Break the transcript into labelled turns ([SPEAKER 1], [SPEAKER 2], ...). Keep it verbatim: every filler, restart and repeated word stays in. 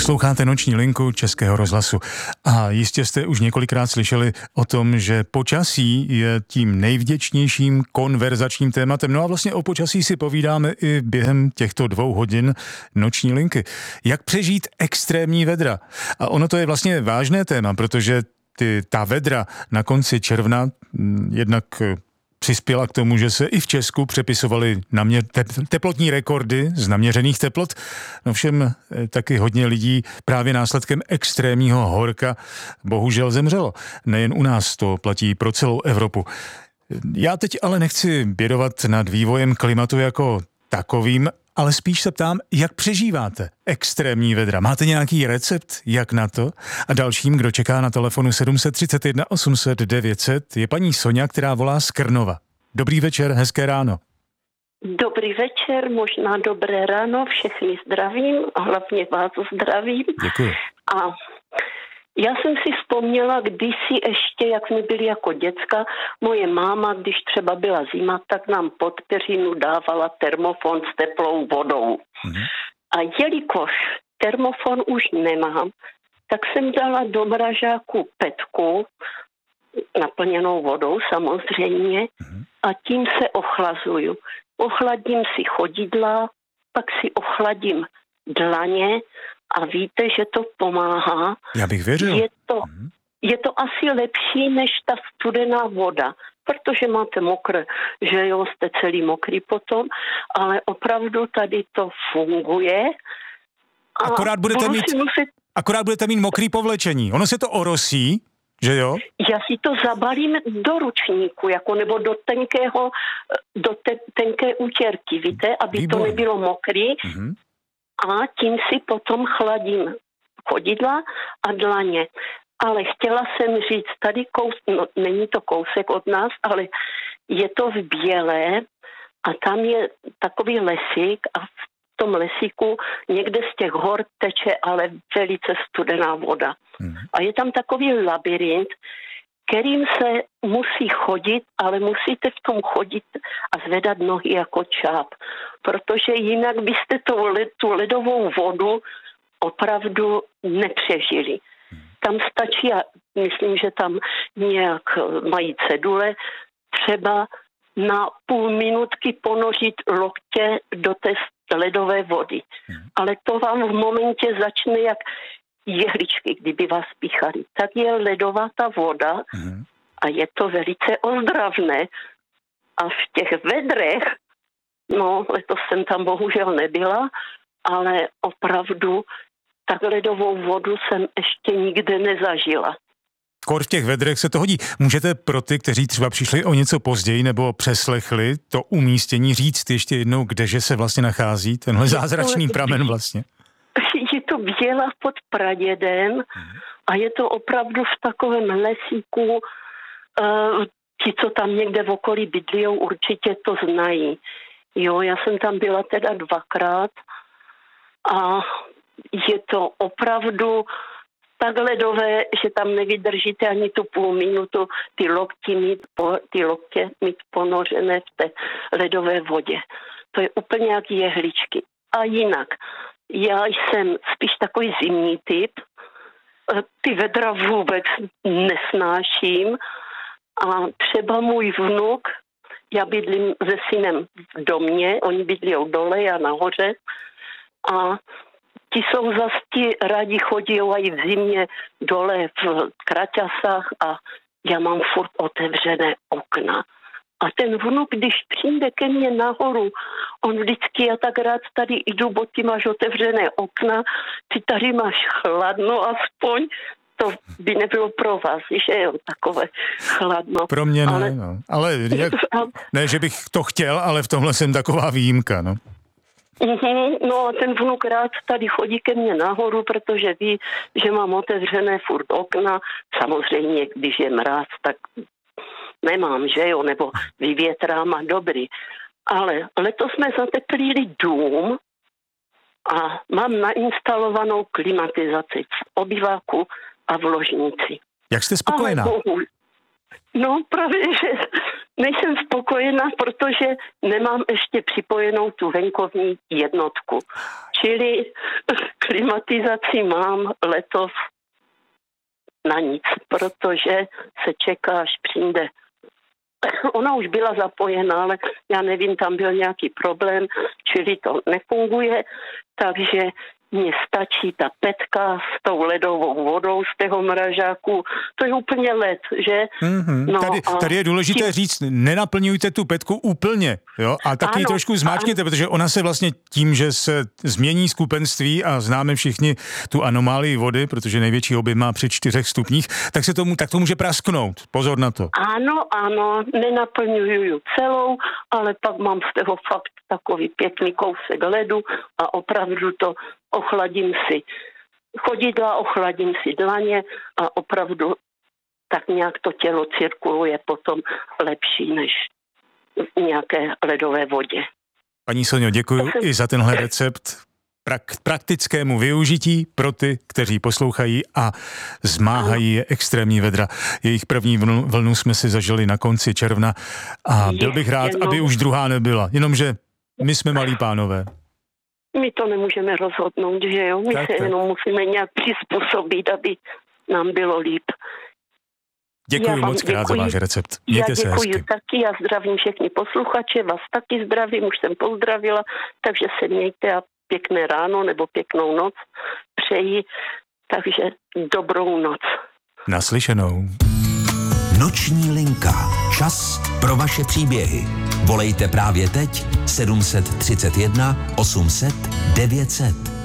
[SPEAKER 1] Posloucháte Noční linku Českého rozhlasu a jistě jste už několikrát slyšeli o tom, že počasí je tím nejvděčnějším konverzačním tématem. No a vlastně o počasí si povídáme i během těchto dvou hodin Noční linky. Jak přežít extrémní vedra? A ono to je vlastně vážné téma, protože ty, ta vedra na konci června jednak přispěla k tomu, že se i v Česku přepisovaly naměr, te, teplotní rekordy z naměřených teplot. No všem taky hodně lidí právě následkem extrémního horka bohužel zemřelo. Nejen u nás, to platí pro celou Evropu. Já teď ale nechci bědovat nad vývojem klimatu jako takovým, ale spíš se ptám, jak přežíváte extrémní vedra. Máte nějaký recept, jak na to? A dalším, kdo čeká na telefonu sedm set třicet jedna osm set devět set, je paní Soňa, která volá z Krnova. Dobrý večer, hezké ráno.
[SPEAKER 2] Dobrý večer, možná dobré ráno, všechny zdravím a hlavně vás zdravím.
[SPEAKER 1] Děkuji.
[SPEAKER 2] A já jsem si vzpomněla kdysi ještě, jak jsme byli jako děcka, moje máma, když třeba byla zima, tak nám pod peřinu dávala termofon s teplou vodou. Mm-hmm. A jelikož termofon už nemám, tak jsem dala do mražáku petku, naplněnou vodou samozřejmě, mm-hmm. a tím se ochlazuju. Ochladím si chodidla, pak si ochladím dlaně a víte, že to pomáhá.
[SPEAKER 1] Já bych věřil.
[SPEAKER 2] Je to,
[SPEAKER 1] mm-hmm.
[SPEAKER 2] je to asi lepší než ta studená voda, protože máte mokré, že jo, jste celý mokrý potom, ale opravdu tady to funguje. A
[SPEAKER 1] akorát budete mít,
[SPEAKER 2] muset...
[SPEAKER 1] akorát budete mít mokrý povlečení. Ono se to orosí, že jo?
[SPEAKER 2] Já si to zabalím do ručníku, jako nebo do tenkého, do te, tenké útěrky, víte, aby Výborně. To nebylo mokrý. Mm-hmm. A tím si potom chladím chodidla a dlaně. Ale chtěla jsem říct, tady kous, no, není to kousek od nás, ale je to v Bělé a tam je takový lesík a v tom lesíku někde z těch hor teče ale velice studená voda. Hmm. A je tam takový labyrint, kterým se musí chodit, ale musíte v tom chodit a zvedat nohy jako čáp, protože jinak byste tu, led, tu ledovou vodu opravdu nepřežili. Tam stačí, já myslím, že tam nějak mají cedule, třeba na půl minutky ponořit loktě do té ledové vody. Ale to vám v momentě začne jak jehličky, kdyby vás píchali. Tak je ledová ta voda a je to velice ozdravné. A v těch vedrech, no letos jsem tam bohužel nebyla, ale opravdu tak ledovou vodu jsem ještě nikde nezažila.
[SPEAKER 1] Kor v těch vedrech se to hodí. Můžete pro ty, kteří třeba přišli o něco později nebo přeslechli to umístění, říct ještě jednou, kdeže se vlastně nachází tenhle zázračný pramen vlastně?
[SPEAKER 2] Je to Běla pod Pradědem a je to opravdu v takovém lesíku. Uh, ti, co tam někde v okolí bydlijou, určitě to znají. Jo, já jsem tam byla teda dvakrát a je to opravdu tak ledové, že tam nevydržíte ani tu půl minutu ty lokty mít, ty loktě mít ponořené v té ledové vodě. To je úplně jak jehličky. A jinak, já jsem spíš takový zimní typ, ty vedra vůbec nesnáším a třeba můj vnuk, já bydlím se synem v domě, oni bydlijou dole, já nahoře a ti jsou zas ti rádi chodí i v zimě dole v kraťasách a já mám furt otevřené okna. A ten vnuk, když přijde ke mně nahoru, on vždycky, já tak rád tady jdu, bo ty máš otevřené okna, ty tady máš chladno aspoň, to by nebylo pro vás, že jo, takové chladno.
[SPEAKER 1] Pro mě ne, ale, no. ale jak, ne, že bych to chtěl, ale v tomhle jsem taková výjimka, no.
[SPEAKER 2] Mm-hmm, no a ten vnuk rád tady chodí ke mně nahoru, protože ví, že mám otevřené furt okna. Samozřejmě, když je mráz, tak nemám, že jo, nebo vyvětrám a dobrý. Ale letos jsme zateplili dům a mám nainstalovanou klimatizaci v obyváku a v ložnici.
[SPEAKER 1] Jak jste spokojená?
[SPEAKER 2] Ale bohu, no právě, že nejsem spokojená, protože nemám ještě připojenou tu venkovní jednotku. Čili klimatizaci mám letos na nic, protože se čeká, až přijde. Ona už byla zapojená, ale já nevím, tam byl nějaký problém, čili to nefunguje, takže mně stačí ta petka s tou ledovou vodou z toho mražáku. To je úplně led, že?
[SPEAKER 1] Mm-hmm. No, tady, tady je důležité tím... říct, nenaplňujte tu petku úplně, jo? A taky ano, trošku zmáčkněte, ano. Protože ona se vlastně tím, že se změní skupenství a známe všichni tu anomálii vody, protože největší objem má při čtyřech stupních, tak se tomu, tak to může prasknout. Pozor na to.
[SPEAKER 2] Ano, ano, nenaplňuju celou, ale pak mám z toho fakt takový pěkný kousek ledu a opravdu to ochladím si chodidla, ochladím si dlaně a opravdu tak nějak to tělo cirkuluje potom lepší než v nějaké ledové vodě.
[SPEAKER 1] Paní Sonjo, děkuji jsem... i za tenhle recept prak- praktickému využití pro ty, kteří poslouchají a zmáhají je extrémní vedra. Jejich první vlnu, vlnu jsme si zažili na konci června a byl bych rád, jenom... aby už druhá nebyla. Jenomže my jsme malí pánové.
[SPEAKER 2] My to nemůžeme rozhodnout, že jo? My tak, se tak. jenom musíme nějak přizpůsobit, aby nám bylo líp.
[SPEAKER 1] Děkuji moc krát za váš recept. Mějte
[SPEAKER 2] já
[SPEAKER 1] se
[SPEAKER 2] děkuji
[SPEAKER 1] hezky.
[SPEAKER 2] taky, já zdravím všechny posluchače, vás taky zdravím, už jsem pozdravila, takže se mějte a pěkné ráno nebo pěknou noc přeji, takže dobrou noc.
[SPEAKER 1] Naslyšenou.
[SPEAKER 3] Noční linka. Čas pro vaše příběhy. Volejte právě teď sedm set třicet jedna osm set devět set.